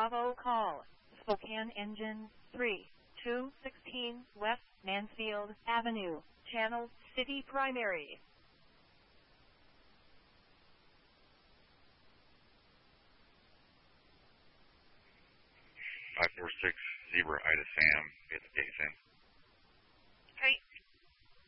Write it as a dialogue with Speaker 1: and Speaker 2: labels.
Speaker 1: Bravo call. Spokane Engine 3216 West Mansfield Avenue, Channel City Primary.
Speaker 2: 5460 Ida Sam, get the case in.